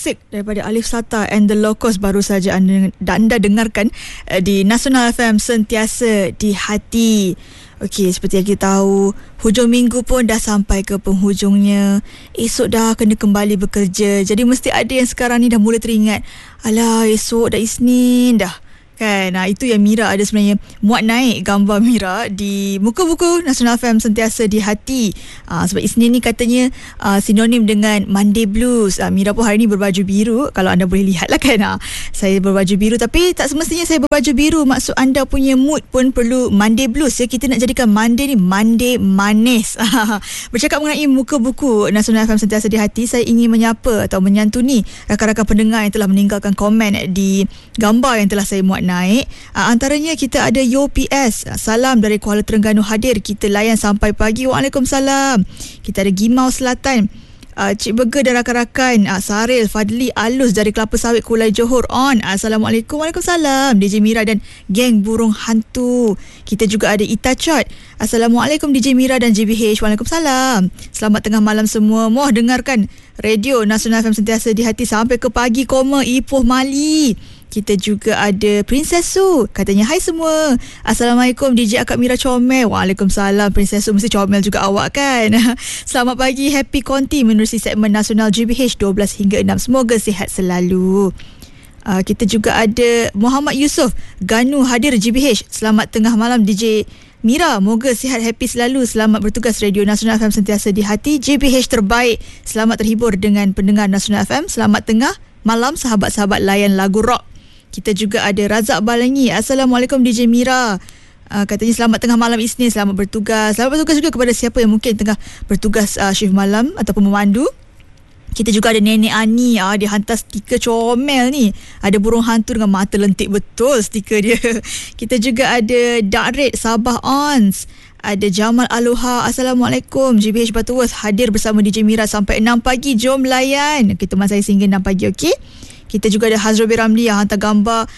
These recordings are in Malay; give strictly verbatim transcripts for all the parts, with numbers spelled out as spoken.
Klasik daripada Alif Sata and the Locos baru saja anda, anda dengarkan uh, di Nasional F M, sentiasa di hati. Okey, seperti yang kita tahu, hujung minggu pun dah sampai ke penghujungnya. Esok dah kena kembali bekerja. Jadi mesti ada yang sekarang ni dah mula teringat, alah esok dah Isnin dah. Kan, nah, itu yang Mira ada sebenarnya muat naik gambar Mira di muka buku Nasional F M, sentiasa di hati. Aa, sebab Isnin ni katanya aa, sinonim dengan Monday Blues. Aa, Mira pun hari ni berbaju biru, kalau anda boleh lihat lah kan. Aa, saya berbaju biru, tapi tak semestinya saya berbaju biru. Maksud anda punya mood pun perlu Monday Blues ya. Kita nak jadikan Monday ni Monday manis. Bercakap mengenai muka buku Nasional F M, sentiasa di hati, saya ingin menyapa atau menyantuni rakan-rakan pendengar yang telah meninggalkan komen di gambar yang telah saya muat naik. Uh, antaranya kita ada Yo P S, salam dari Kuala Terengganu hadir, kita layan sampai pagi. Waalaikumsalam. Kita ada Gimau Selatan, uh, Cik Burger dan rakan-rakan, uh, Saril, Fadli, Alus dari Kelapa Sawit, Kulai Johor on. Assalamualaikum. Waalaikumsalam. D J Mira dan geng burung hantu. Kita juga ada Ita Chot. Assalamualaikum D J Mira dan J B H. Waalaikumsalam. Selamat tengah malam semua. Moh dengarkan Radio Nasional F M, sentiasa di hati sampai ke pagi, koma Ipoh Mali. Kita juga ada Princess Su, katanya hai semua. Assalamualaikum D J Akak Mira Comel. Waalaikumsalam Princess Su, mesti comel juga awak kan. Selamat pagi, happy konti menerusi segmen nasional G B H dua belas hingga enam. Semoga sihat selalu. Uh, kita juga ada Muhammad Yusof Ganu hadir G B H. Selamat tengah malam D J Mira, moga sihat, happy selalu. Selamat bertugas Radio Nasional F M, sentiasa di hati. J B H terbaik. Selamat terhibur dengan pendengar Nasional F M. Selamat tengah malam sahabat-sahabat layan lagu rock. Kita juga ada Razak Balangi. Assalamualaikum D J Mira. Uh, katanya selamat tengah malam Isnin, selamat bertugas. Selamat bertugas juga kepada siapa yang mungkin tengah bertugas uh, shift malam ataupun memandu. Kita juga ada Nenek Ani. Ah, dia hantar stiker comel ni. Ada burung hantu dengan mata lentik betul stiker dia. Kita juga ada Dark Red Sabah Ons. Ada Jamal Aloha. Assalamualaikum. G B H Butterworth hadir bersama D J Mira sampai enam pagi. Jom layan. Kita teman saya sehingga enam pagi, okey? Kita juga ada Hazrul Ramli yang hantar gambar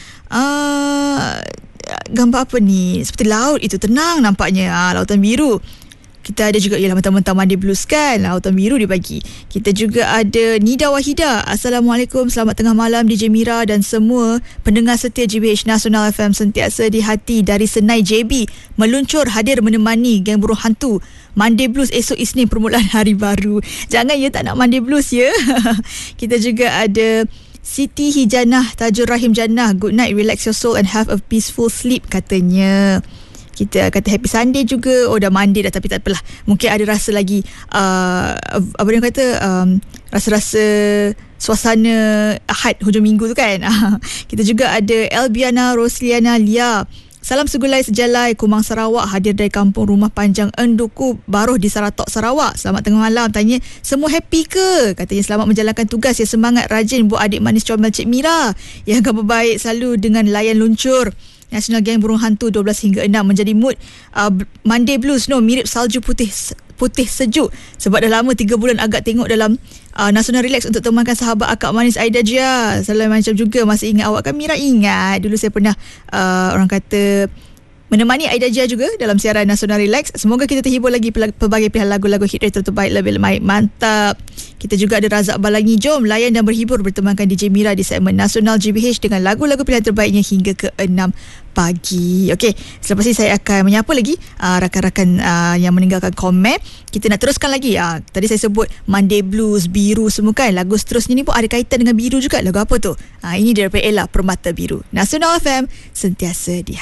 uh, gambar apa ni? Seperti laut itu, tenang nampaknya. Ah, lautan biru. Kita ada juga, ialah mentang-mentang Monday Blues kan, lautan biru dia bagi. Kita juga ada Nida Wahida. Assalamualaikum, selamat tengah malam D J Mira dan semua pendengar setia G B H Nasional F M, sentiasa di hati. Dari Senai J B meluncur hadir menemani geng burung hantu. Monday Blues esok Isnin, permulaan hari baru. Jangan ya tak nak Monday Blues ya. Kita juga ada Siti Hijanah Tajur Rahim Jannah. Good night, relax your soul and have a peaceful sleep, katanya. Kita kata happy Sunday juga. Oh dah Monday dah, tapi tak apalah. Mungkin ada rasa lagi uh, apa dia kata um, rasa-rasa suasana Ahad hujung minggu tu kan. Kita juga ada Elbiana Rosliana Lia. Salam segulai sejalai Kumang Sarawak, hadir dari kampung Rumah Panjang Enduku Baruh di Saratok, Sarawak. Selamat tengah malam. Tanya semua happy ke? Katanya selamat menjalankan tugas. Ya, semangat rajin buat adik manis comel Cik Mira yang kabar baik selalu dengan layan luncur Nasional Geng Burung Hantu dua belas hingga enam. Menjadi mood uh, Monday Blues, no, mirip salju putih putih sejuk. Sebab dah lama tiga bulan agak tengok dalam uh, Nasional Relax untuk temankan sahabat akak manis Aida Jia. Salam macam juga. Masih ingat awak kan Mira? Ingat dulu saya pernah uh, orang kata menemani Aida Jia juga dalam siaran Nasional Relax. Semoga kita terhibur lagi pelbagai pilihan lagu-lagu hit rate terbaik, lebih baik. Mantap. Kita juga ada Razak Balangi. Jom layan dan berhibur bertemankan D J Mira di segmen Nasional G B H dengan lagu-lagu pilihan terbaiknya hingga ke enam pagi. Okey, selepas ini saya akan menyapa lagi uh, rakan-rakan uh, yang meninggalkan komen. Kita nak teruskan lagi. Uh, tadi saya sebut Monday Blues, biru semua kan. Lagu seterusnya ni pun ada kaitan dengan biru juga. Lagu apa tu? Uh, ini daripada Ella, Permata Biru. Nasional F M, sentiasa di